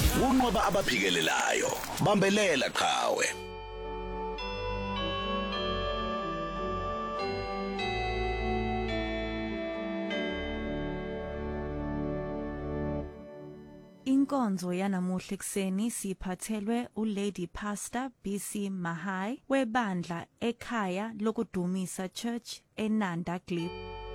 unqoba abaphikelelayo bambelela qhawe. Inkonzo yanamuhla ekseni siphathelwe uLady Pastor BC Mahai webandla ekhaya lokudumisa Church eNanda Glebe.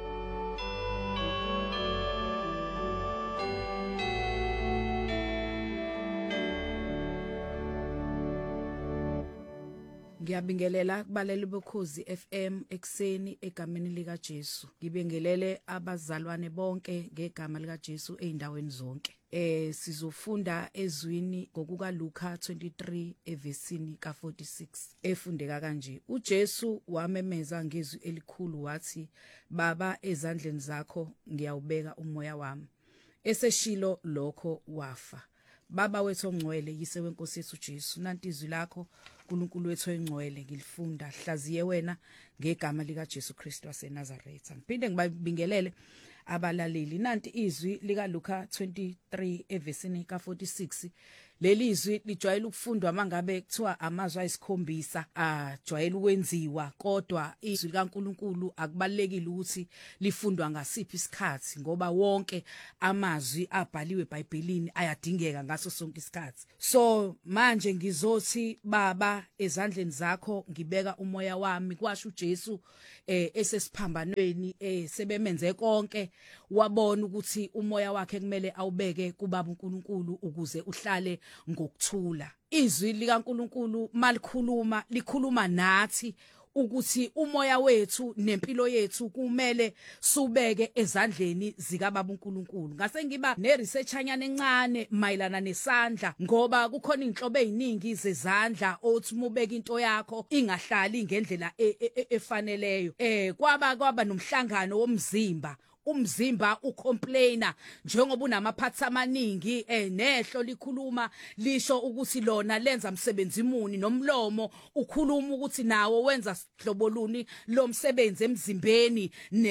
Ngiyabingelela kubaleli bokhozi FM ekseni egameni lika Jesu. Ngibingelele abazalwane bonke ngegama lika Jesu eindaweni zonke. Sizofunda ezwini ngokuka Luka 23 evesini ka 46 efundeka kanje. uJesu wamemeza ngezwi elikhulu wathi, Baba, ezandleni zakho ngiyawubeka umoya wami. Eseshilo lokho wafa. Baba wethu ongcwele, yise wenkosi yethu Jesu, nanti izwi lakho uNkulunkulu wethu engcwele ngilifunda, hlaziye wena ngegama lika Jesu Kristu waseNazaretha. Ngiphinde ngibingelele abalaleli, nanti izwi lika Luka 23 evesini ka 46. Leli izwi lijwayele ukufundwa mangabe kuthiwa amazwi ayisikhombisa ajwayele ukwenziwa, kodwa izwi likaNkulunkulu akubalekile ukuthi lifundwa ngasiphi isikhathi, ngoba wonke amazwi abhaliwe eBhayibhelini ayadingeka ngaso sonke isikhathi. So manje ngizothi, Baba, ezandleni zakho ngibeka umoya wami, kwasho uJesu esesiphambanweni sebemenze konke, wabona ukuthi umoya wakhe kumele awubeke kuBaba uNkulunkulu ukuze uhlale ngokuthula. Izwi likaNkulunkulu likhuluma nathi ukuthi umoya wethu nempilo yethu kumele subeke ezandleni zikaBaba uNkulunkulu. Ngase ngiba neresearchanyana encane mayelana nesandla, ngoba kukhona inhlobo eziningi zezandla othi mubeka into yakho ingahlali ngendlela efaneleyo. Kwaba nomhlangano womzimba. Umzimba ucomplaina njengoba unamaparts amaningi, nehlo likhuluma lisho ukuthi lona lenza umsebenzi imuni, nomlomo ukhuluma ukuthi nawo wenza hlobo luni lomsebenzi emzimbeni,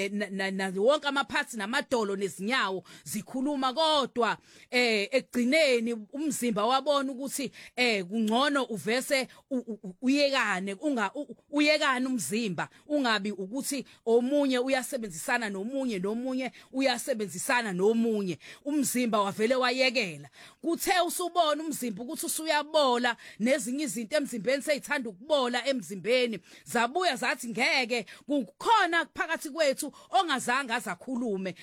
wonke amaparts namadolo nezinyawo zikhuluma. Kodwa ekugcineni umzimba wabona ukuthi kungcono uvese uyekane, uyekane umzimba, ungabi ukuthi omunye uyasebenzisana nomunye uyasebenzisana nomunye. Umzimba wavele wayekela. Kuthe usubona umzimba ukuthi usuyabola, nezinye izinto emzimbeni seyithanda ukubola emzimbeni, zabuya zathi ngeke, kukhona phakathi kwethu ongazange azakhulume.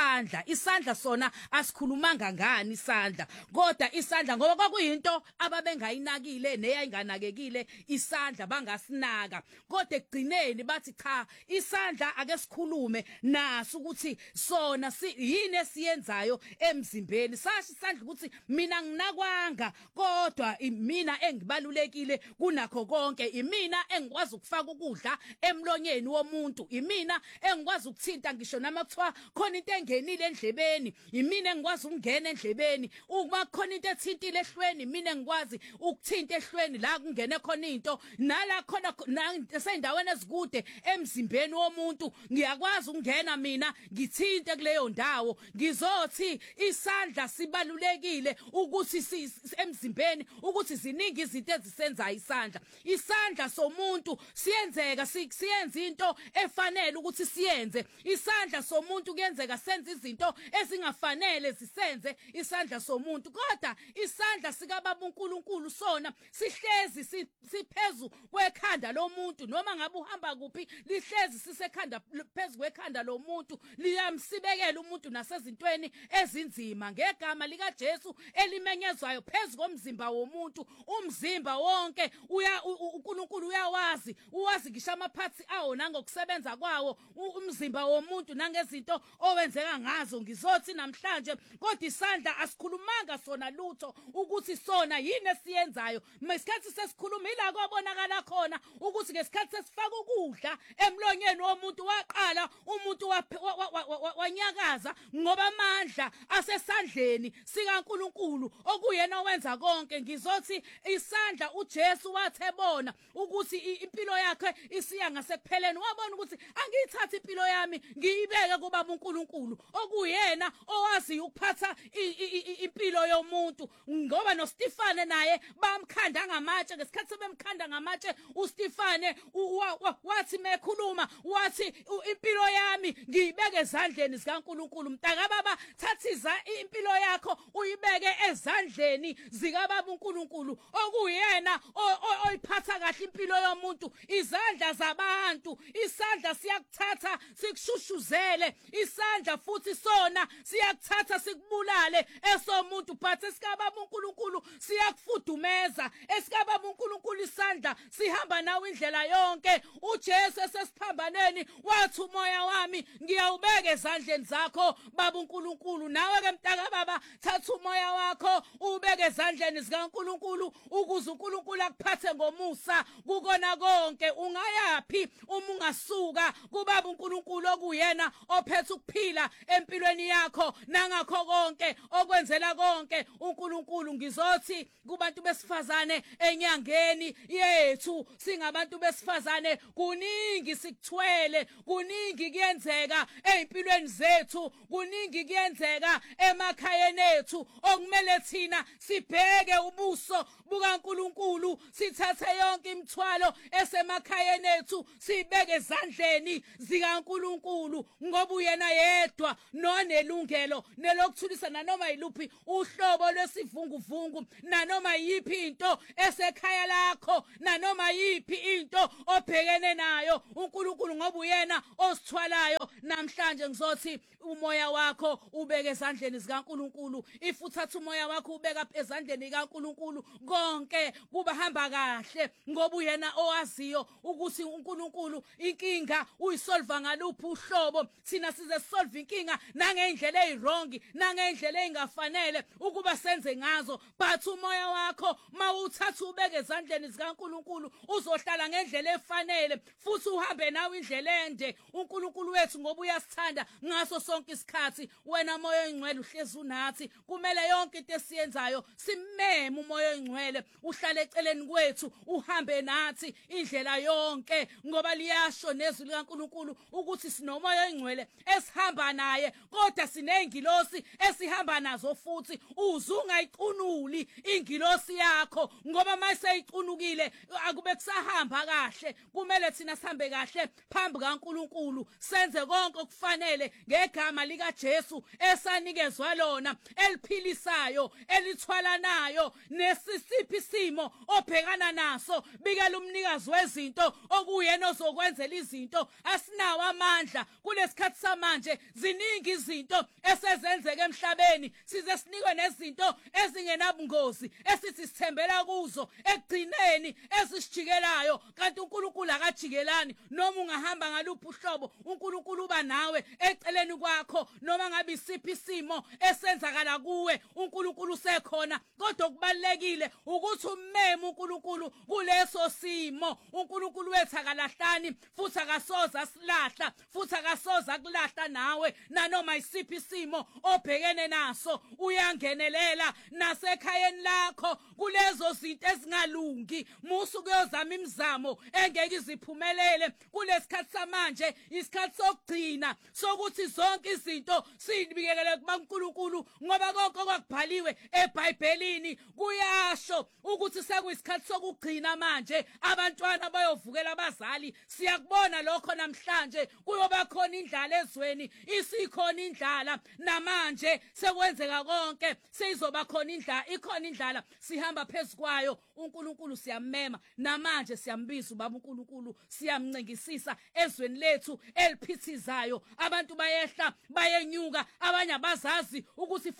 Isandla sona asikhulumanga ngani isandla, kodwa isandla ngoba kwakuyinto ababengayinakile neyayinganakekile, isandla bangasinaka. Kodwa ekugcineni bathi cha, isandla ake sikhulume naso ukuthi sona yini esiyenzayo emzimbeni. Sasho isandla ukuthi mina nginakwanga, kodwa mina engibalulekile kunakho konke. Imina engikwazi ukufaka ukudla emlonyeni womuntu, imina engikwazi ukuthinta ngisho nama kuthiwa khona into engenile endlebeni, imina engikwazi ukungena endlebeni. Uma khona into ethintile ehlweni, mina engikwazi ukuthinta ehlweni la kungene khona into, nala khona sendaweni ezikude emzimbeni womuntu ngiyakwazi ukungena mina ngithinte kuleyo ndawo. Ngizothi isandla sibalulekile ukuthi emzimbeni, ukuthi ziningi izinto ezisenzayo isandla. Isandla somuntu siyenzeka siyenza into efanele ukuthi siyenze. Isandla somuntu kuyenzeka senze izinto ezingafanele zisenze isandla somuntu, kodwa isandla sikaBaba uNkulunkulu sona sihlezi siphezu kwekhanda lomuntu. Noma ngabe uhamba kuphi, lihlezi sisekhanda phezu kwekhanda lomuntu, liyamsibekela umuntu nasezintweni ezinzima. Ngegama lika Jesu elimenyezwayo phezu komzimba womuntu, umzimba wonke uNkulunkulu uyawazi ngisho amaparts awo nangokusebenza kwawo umzimba womuntu nangezinto owenzeka ngazo. Ngizothi namhlanje kodwa isandla asikhulumanga sona lutho ukuthi sona yini esiyenzayo. Ngesikhathi sesikhuluma ila kwabonakala khona ukuthi ngesikhathi sesifaka ukudla emlonyeni womuntu, waqala umuntu wanyakaza ngoba amandla asesandleni sikaNkuluNkulu okuyena owenza konke. Ngizothi isandla uJesu wathebona ukuthi impilo yakhe isiya ngasekupheleni, wabona ukuthi angiyithatha impilo yami ngiyibeke kuBaba uNkulunkulu okuyena owazi ukuphatha impilo yomuntu. Ngoba noStefane naye bamkhanda ngamatshe, ngesikhathi sebemkhanda ngamatshe uStefane wathi mekhuluma wathi impilo yami ngiyibeke ezandleni zikaNkulunkulu. Mntaka baba, thathiza impilo yakho uyibeke ezandleni zikaBaba uNkulunkulu okuyena oyiphatha kahle impilo yomuntu. Izandla zabantu, isandla siyakuthatha sikushushuzele, isandla futhi sona siyakuthatha sikubulale esomuntu, but esikaBaba uNkulunkulu siyakufudumeza. EsikaBaba uNkulunkulu isandla sihamba nawe indlela yonke. uJesu esesiphambaneni wathi umoya wami ngiyawubeka ezandleni zakho Baba uNkulunkulu. Nawe ke mntaka baba, thatha umoya wakho ubeke ezandleni zikaNkulunkulu ukuze uNkulunkulu akuphathe ngomusa kukona konke. Ungayapi uma ungasuka kuBaba uNkulunkulu okuyena ophethe ukuphila empilweni yakho nangakho konke okwenzela konke uNkulunkulu. Ngizothi kubantu besifazane enyangeni yethu, singabantu besifazane kuningi sikuthwele, kuningi kuyenzeka ezimpilweni zethu, kuningi kuyenzeka emakhayeni ethu okumele thina sibheke ubuso bukaNkulunkulu, sithathe yonke imithwalo esemakhayeni ethu sibeke ezandleni zikaNkulunkulu ngoba uyena yedwa nonelungelo nelokuthulisa nanoma yiluphi uhlobo lwesivunguvungu, nanoma yiphi into esekhaya lakho, nanoma yiphi into obhekene nayo uNkulunkulu ngoba uyena osithwalayo. Namhlanje ngizothi umoya wakho ubeke ezandleni zikaNkulunkulu. If uthatha umoya wakho ubeka ezandleni zikaNkulunkulu, konke kuba hamba kahle ngoba uyena owaziyo ukuthi uNkulunkulu inkinga uyisolva ngaluphi uhlobo. Thina size solve inkinga nangendlela ezirong, nangendlela engafanele ukuba senze ngazo, but umoya wakho mawuthatha ubeke ezandleni zikaNkulunkulu uzohlala ngendlela efanele futhi uhambe nawe indlela ende. uNkulunkulu wethu ngoba uyasithanda ngaso sonke isikhathi, wena moya oyingcwele uhlezi unathi. Kumele yonke into esiyenzayo simeme umoya oyingcwele uhlale eceleni kwethu, uhambe nathi indlela yonke ngoba liyasho nezwi likaNkulunkulu ukuthi sinomoya oyingcwele esihamba naye, kodwa sinengilosi esihamba nazo futhi. Uzungayiqunuli ingilosi yakho ngoba mayiseyiqunukile akube kusahamba kahle. Kumele thina sihambe kahle phambi kaNkulunkulu, senze konke okufanele ngegama likaJesu esanikezwa lona, eliphilisayo, elithwalanayo nesisiphi isimo obhekana naso. Bikela umnikazi wezinto okuyena ozokwenzela izinto. Asinawo amandla kulesikhathi samanje, ziningi izinto esezenzeka emhlabeni, size sinikwe nezinto ezingenabungozi esithi sithembela kuzo ekugcineni ezisijikelayo, kanti uNkulunkulu akajikelani. Noma ungahamba ngaluphi uhlobo, uNkulunkulu uba nawe eceleni kwakho. Noma ngabe isiphi isimo esenzakala kuwe, uNkulunkulu usekhona. Kodwa okubalekile ukuthi umeme uNkulunkulu kuleso simo. uNkulunkulu wethu akalahlani futhi akasoza asilahla, futhi akasoza kulahla nawe nanoma isiphi isimo obhekene naso. Uyangenelela nasekhayeni lakho kulezo zinto ezingalungi. Musu kuyozama imizamo engeke iziphumelele kulesikhathi samanje. Isikhathi sokugcina sokuthi zonke izinto sibikele kuNkulunkulu ngoba konke okwakubhaliwe eBhayibhelini kuyasho ukuthi sekuyisikhathi sokugcina manje. Abantwana bayovukela abazali. Siyakubona lokho namhlanje kuyoba khona indlala ezweni, isikhona indlala namanje sekwenzeka konke seyizoba khona indlala. Ikhona indlala sihamba phezukwayo. uNkulunkulu siyamema namanje, siyambiza uBaba uNkulunkulu, siyamncengisisa ezweni lethu eliphithizayo. Abantu bayehla bayenyuka, abanye abazazi ukuthi fanele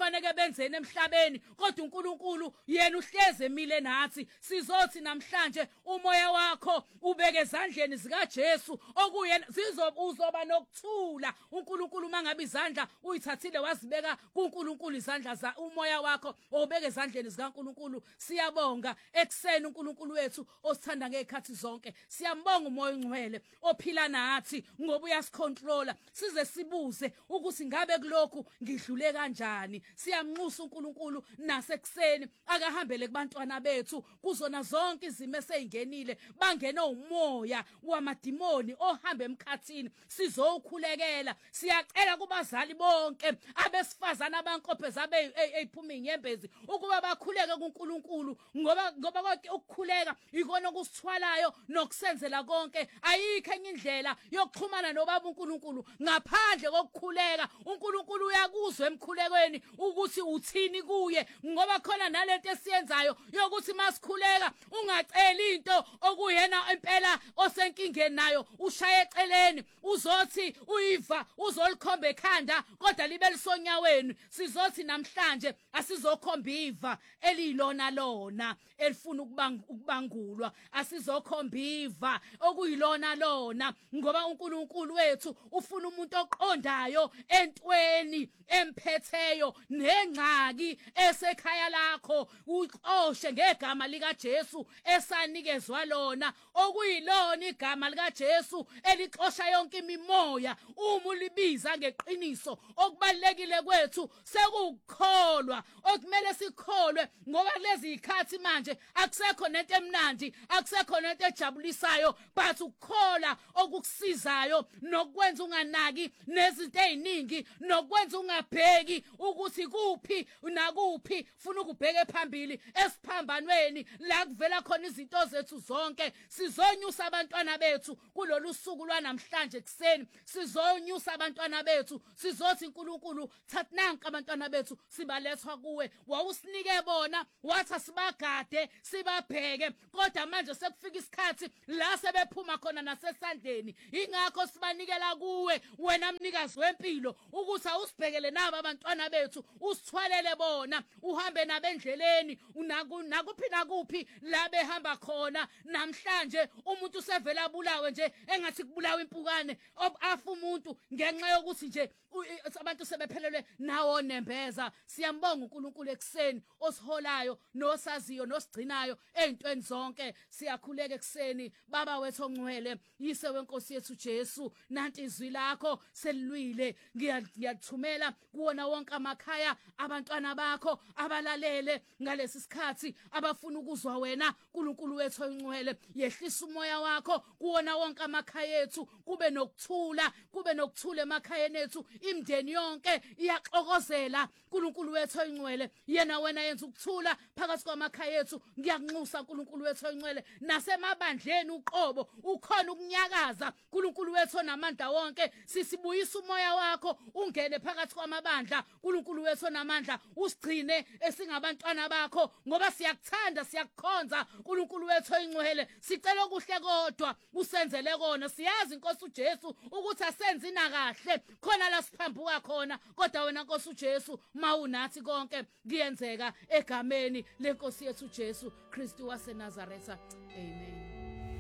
senzeni emhlabeni kodwa uNkulunkulu yena uhleze emile nathi sizothi namhlanje umoya wakho ubeke ezandleni zika Jesu okuyena uzoba nokuthula uNkulunkulu mangabe izandla uyithathile wazibeka kuNkulunkulu izandla za umoya wakho obeke ezandleni zika uNkulunkulu siyabonga ekseni uNkulunkulu wethu osithanda ngezikhathi zonke siyambonga umoya ongcwele ophila nathi ngoba uyasicontrola size sibuze ukuthi ngabe kulokhu ngidlule kanjani siyamnxusa uNkulunkulu nasekuseni akahambele kubantwana bethu kuzona zonke izimo eseyingenile bangena umoya wamadimoni ohamba emkhathini sizokhulekela siyacela kubazali bonke abesifazana abankopheza eziphuma inyembezi ukuba bakhuleke kuNkulunkulu ngoba konke ukukhuleka ikona okusithwalayo nokusenzela konke ayikho enye indlela yokuxhumana nobaba uNkulunkulu ngaphandle kokukhuleka uNkulunkulu uyakuzwa emkhulekweni ukuthi uthini kuye ngoba khona nalento esiyenzayo yokuthi masikhuleka ungaceli into okuyena impela osenkingeni nayo ushaye eceleni uzothi uyiva uzolikhomba ekhanda kodwa libe lisonyaweni sizothi namhlanje asizokhomba iva elilona lona elifuna ukubangulwa asizokhomba iva okuyilona lona ngoba uNkulunkulu wethu ufuna umuntu oqondayo entweni emphetheyo nengxaki esekhaya lakho uqoshe ngegama lika Jesu esanikezwa lona okuyilona igama lika Jesu elixosha yonke imimoya uma ulibiza ngeqiniso okubalekile kwethu sekukholwa okumele sikholwe ngoba lezi ikhathi manje akusekho nento emnandi akusekho nento ejabulisayo but ukukhola okukusizayo nokwenza unganaki nezinto eziningi nokwenza ungabheki ukuthi kuphi nakuphi funa ukubheke phambili esiphambanweni la kuvela khona izinto zethu zonke sizonyusa abantwana bethu kulolu suku lwanamhlanje kuseni sizonyusa abantwana bethu sizothi uNkulunkulu thatha nanka abantwana bethu sibalethwa kuwe wawusinike bona wathi asibagade sibabheke kodwa manje sekufika isikhathi la sebephuma khona nasesandleni ingakho sibanikela kuwe wena mnikazi wempilo ukuthi awusibhekele nabo abantwana bethu usithwalele bona uhambe nabendleleni nakuphi la behamba khona namhlanje umuntu usevela abulawe nje engathi kubulawa impukane afa umuntu ngenxa yokuthi nje abantu sebephelelwe nawo nembeza siyambonga uNkulunkulu ekseni osiholayo nosaziyo nosigcinayo ezintweni zonke siyakhuleka ekseni baba wethu ongcwele yise wenkosi yethu Jesu nanti izwi lakho selilwile ngiyathumela kuwona wonke amakhaya abantwana bakho abalalele ngalesi sikhathi abafuna ukuzwa wena uNkulunkulu wethu ongcwele yehlisa umoya wakho kuwona wonke amakhaya ethu kube nokuthula emakhayeni ethu imndeni yonke iyaxokozela uNkulunkulu wethu ongcwele yena wena yenza ukuthula phakathi kwamakhaya ethu ngiyakunxusa uNkulunkulu wethu ongcwele nasemabandleni uqobo ukhona ukunyakaza uNkulunkulu wethu onamandla wonke sisibuyisa umoya wakho ungene phakathi kwamabandla uNkulunkulu wethu onamandla usigcine esingabantwana bakho ngoba siyakuthanda siyakukhonza uNkulunkulu wethu ongcwele sicela okuhle kodwa usenzele kona siyazi inkosi uJesu ukuthi asenzi na kahle khona la siphambuka khona kodwa wena nkosi uJesu mawunathi konke kuyenzeka egameni lenkosi yethu Jesu Kristu waseNazaretha amen.